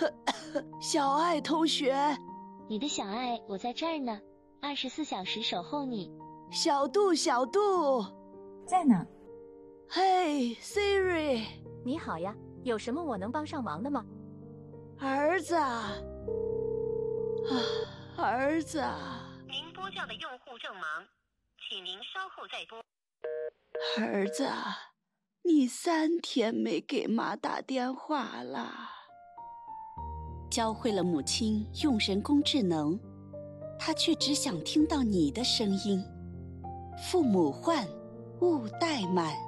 小爱同学， 你的小爱，我在这儿呢，24小时守候你。 小杜，小杜， 在呢。 嘿 ，Siri， 你好呀，有什么我能帮上忙的吗？ 儿子啊，儿子啊， 您拨叫的用户正忙，请您稍后再拨。 儿子啊，你3天没给妈打电话了。 教会了母亲用人工智能，她却只想听到你的声音。父母唤，勿怠慢。